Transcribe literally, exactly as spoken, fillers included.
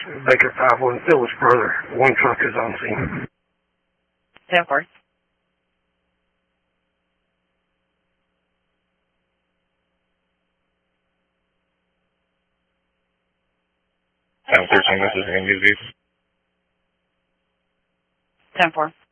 Baker five one, Phyllis Brother. One truck is on scene. ten four. ten thirteen, this is Andy. ten four.